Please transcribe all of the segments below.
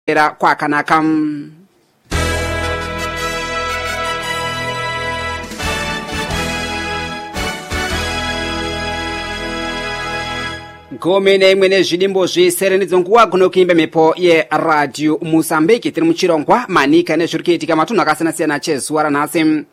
era kwakanaka. Gome na imwe nezvidimbo zviserenidzo nguwa kuno kuimba mepo ye Radio Mozambique tiri muchirongwa manika nezviri kuitika matunhu akasiyana-siyana chezuva ranhasi.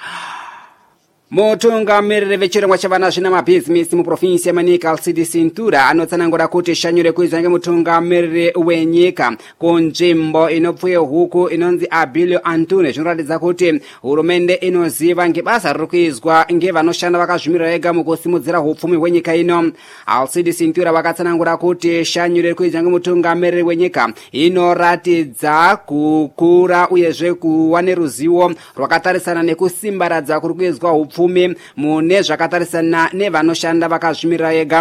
Mutungamiriri vechirongwa chavana zvina mabhizinesi muprovinsi yemanika Alcide Cintura anotsanangura kuti shanyu rekuizwa ngemutungamiriri wenyika kunzvimbo inopfuye huku inonzi Abilio Antune zvinoratidza kuti hurumende inoziva ngebasa riri kuizwa ngevanoshanda vakazvimirira vega mukusimudzira hupfumi hwenyika ino. Alcide Cintura vakatsanangura kuti shanyu rekuizwa ngemutungamiriri wenyika inoratidza kukura uyezve kuva neruzivo rwakatarisana nekusimbaradza kuri kuizwa hupfumi mune zvakatarisana nevanoshanda vakazvimirira ega.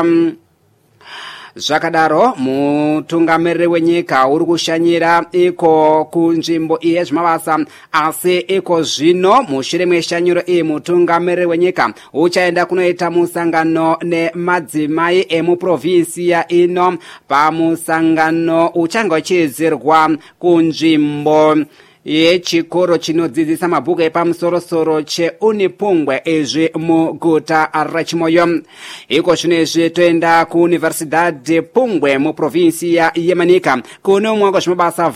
Zvakadaro mutungamiriri wenyika uri kushanyira iko kunzvimbo iye zvemabasa asi iko zvino mushure mweshanyiro iyi mutungamiriri wenyika uchaenda kunoita musangano nemadzimai emuprovinsi ino pamusangano uchanga uchiitirwa kunzvimbo yechikoro chinodzidzisa mabhuku epamusoro-soro cheUnipungwe izvi muguta rechimoyo. Iko zvino izvi toenda kuUniversidade Pungwe muprovinsi yemanika kuno umwe wezvemabasa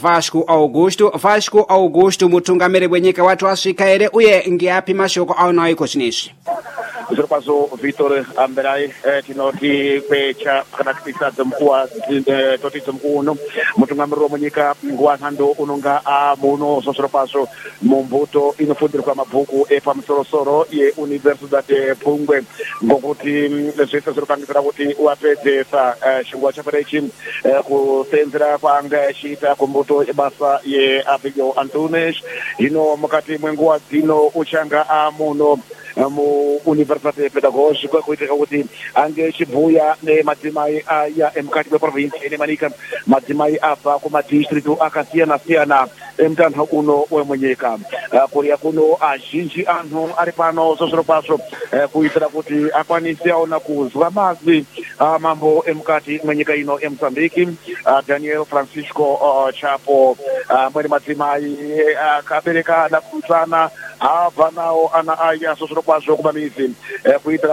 Vasco Augusto mutungamiriri wenyika wati wasvika here uye ngeapi mashoko aunawo iko zvino izvi. Zero kwazo Vitor Amberai tinoti kwecha kana kupisa dzemkuwa toti dzemkuwa uno mutungamiriri wenyika nguwa nhando unonga muno zosoro kwazo mumbuto inofundirwa mabhuku epamusoro-soro yeUniversidade Pungwe ngokuti zvese zviri kupangidzira kuti wapedzesa chinguwa chapera ichi kusenzera kwanga achiita kumbuto yebasa yeAbilio Antunes. Hino mukati mwenguwa dzino uchanga muno muuniversity pedagogica kuitika kuti ange achibhuya nemadzimai aya emukati meprovinsi yemanika, madzimai abva kumadistrict akasiyana-siyana emutanho uno wemunyika. Kuriya kuno azhinji anhu ari pano zosoro kwazo kuitira kuti akwanise aona kuzwa mazwi mambo emukati mwenyika ino eMozambique. Daniel Francisco Chapo mwene madzimai akabereka adakudzana abva nawo ana aya zosoro kwazo kumamizi kuitira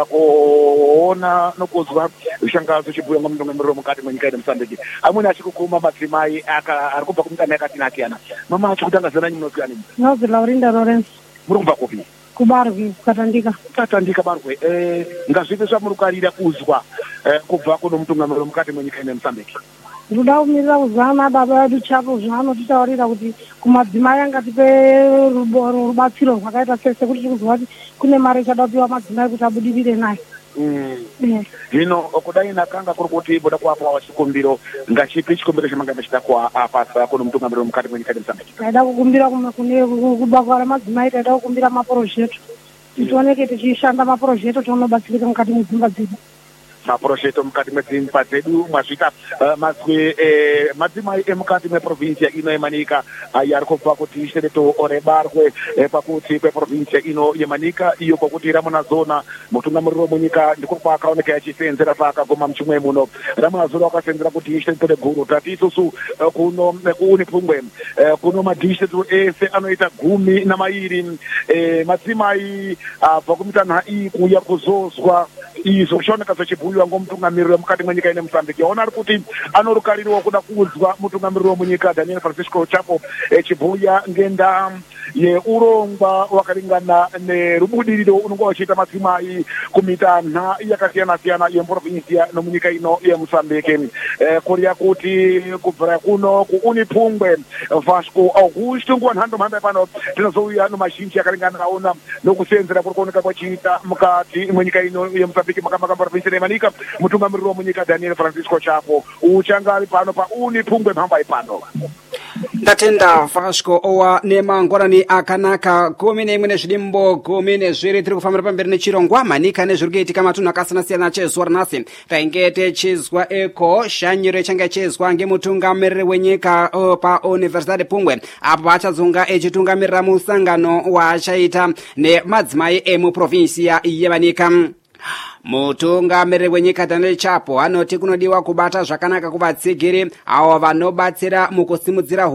kuona nokuzwa shangazo chibhuya ngomutungamiriri mukati mwenyika ino eMozambique. Amweni achikukuma madzimai ari kubva kumutana yakasiyana-siyana. Mama achikutanga zana nyuno kuyani? Nozi Laurinda Lawrence. Muri kubva kupi? Kubarwe, Katandika. Katandika Barwe. Ngazvipe zvamurukarira kuzwa kubva kuno mutungamiriri mukati mwenyika ino eMozambique. Ndoda kumirira kuzana baba vedu Chapo zvaanotitaurira kuti kumadzimai angatipe rubatsiro rwakaita sei sekuti tiri kuzwa kuti kune mari ichada kupiwa madzimai kuti abudirire nayo. Hino kudai nakanga kuri kuti boda kuapa wachikumbiro ngachipi chikumbiro chamanga machida kuapasa kuno mutungamiriri mukati mwenyika ino eMozambique? Taida kukumbira kubva madzimai, taida kukumbira maporojekto titoneke tichishanda maporojekto tinobatsirika mukati medzimba dzedu. Maporojekto mukati medzimba dzedu mwasvika mazwi madzimai emukati meprovinsi ino yemanika ari kubva kuti ishereto rebarwe pakuti kweprovinsi ino yemanika iyo kwakuti ramuna zona mutungamiriri wemunyika ndiko kwaakaoneka achisenzera paakaguma muchimwe muno. Ramuna zona wakasenzera kuti ishereto reguru tati isusu kuno kuUnipungwe kuno madistrict ese anoita 12 madzimai abva kumitanha iyi kuuya kuzozwa izvo zvaoneka zvichibhuyiwa ngomutungamiriri wemukati mwenyika ino eMozambique. Yaona ari kuti anorukarirwa kuda kuzwa mutungamiriri wemunyika Daniel Francisco Chapo echibhuya ngenda yeurongwa wakaringana nerubudiriro unonga uchiita madzimai kumitanha yakasiyana-siyana yemuprovinsi nomunyika ino yeMozambique. Kuriya kuti kubvira kuno kuUnipungwe Vasco Augusto nguwa nhando mhanda pano tinozouya nomazhinji akaringana naona nokusenzera kuri kuoneka kwachiita mukati mwenyika ino yeMozambique makamba provinsi yemanika. Mutungamiriri wemunyika Daniel Francisco Chapo uchanga ari pano paUnipungwe mhamba ipano. Ndatenda Vasco owa nemangwarani akanaka 11 nezvidimbo 12 tiri kufambira pamberi nechirongwa manika nezviri kuitika matunhu akasiyana-siyana chezuva ranhasi. Tainge techizwa eko shanyiro changa chezwa ngemutungamiriri wenyika paUniversidade Pungwe apo achazonga echitungamirira musangano waachaita nemadzimai emuprovinsi yemanika. mutungamiriri wenyika Daniel Chapo anoti kunodiwa kubata zvakanaka kuvatsigiri avo vanobatsira mukusimudzira